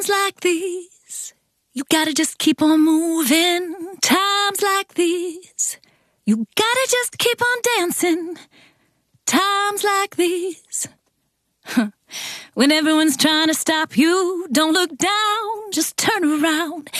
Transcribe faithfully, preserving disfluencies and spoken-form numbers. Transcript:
like these, you gotta just keep on moving. Times like these, you gotta just keep on dancing. Times like these, when everyone's trying to stop you, don't look down, just turn around